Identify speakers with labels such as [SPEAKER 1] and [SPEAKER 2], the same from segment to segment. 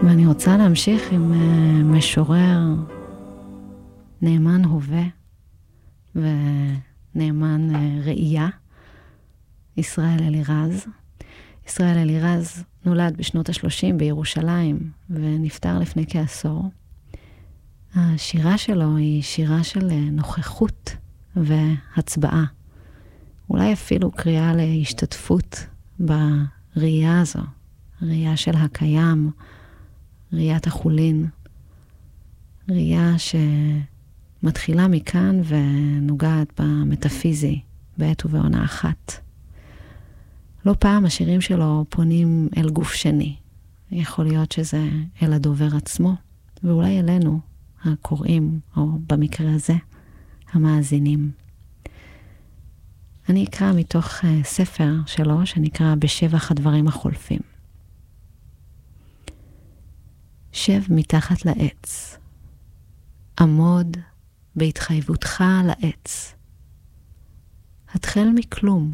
[SPEAKER 1] ואני רוצה להמשיך עם משורר נאמן הווה ונאמן ראייה, ישראל אלירז. ישראל אלירז נולד בשנות ה-30 בירושלים ונפטר לפני כעשור. השירה שלו היא שירה של נוכחות והצבעה. אולי אפילו קריאה להשתתפות בראייה הזו, ראייה של הקיים, ראיית החולין, ראייה שמתחילה מכאן ונוגעת במטאפיזי בעת ובעונה אחת. לא פעם השירים שלו פונים אל גוף שני. יכול להיות שזה אל הדובר עצמו, ואולי אלינו, הקוראים, או במקרה הזה, המאזינים. אני אקרא מתוך ספר שלו שנקרא בשבח הדברים החולפים. שב מתחת לעץ, עמוד בהתחייבותך לעץ. התחל מכלום,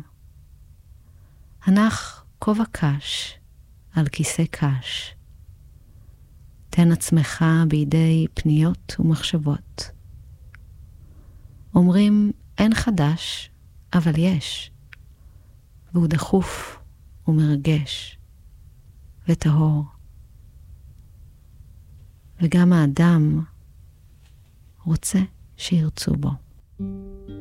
[SPEAKER 1] הנח כובע קש על כיסא קש. תן עצמך בידי פניות ומחשבות. אומרים אין חדש, אבל יש, והוא דחוף ומרגש וטהור. וגם האדם רוצה שירצו בו.